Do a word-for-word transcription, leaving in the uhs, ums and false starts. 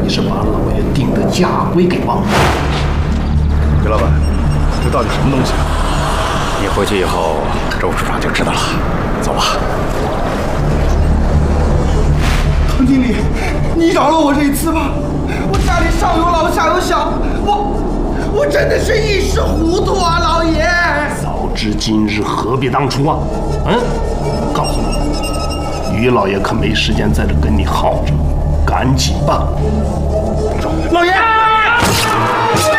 你是把老爷定的家规给忘了。 于老板，这到底什么东西啊？ 你回去以后，周处长就知道了。走吧。 唐经理，你饶了我这一次吧！我家里上有老下有小，我我真的是一时糊涂啊，老爷！ 早知今日，何必当初啊！嗯，告诉你，于老爷可没时间在这跟你耗着，赶紧办。走， 老爷！